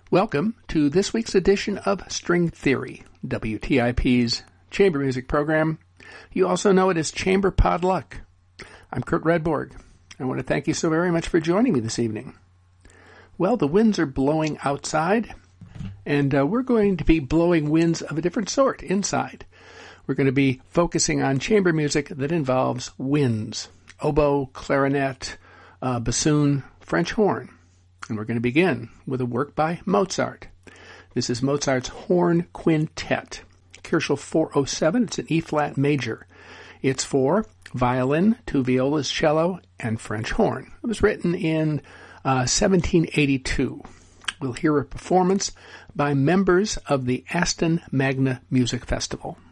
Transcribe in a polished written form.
Welcome to this week's edition of String Theory, WTIP's chamber music program. You also know it as Chamber Podluck. I'm Kurt Redborg. I want to thank you so very much for joining me this evening. Well, the winds are blowing outside, and we're going to be blowing winds of a different sort inside. We're going to be focusing on chamber music that involves winds, oboe, clarinet, bassoon, French horn. And we're going to begin with a work by Mozart. This is Mozart's Horn Quintet, Kirschel 407. It's an E-flat major. It's for violin, two violas, cello, and French horn. It was written in 1782. We'll hear a performance by members of the Aston Magna Music Festival.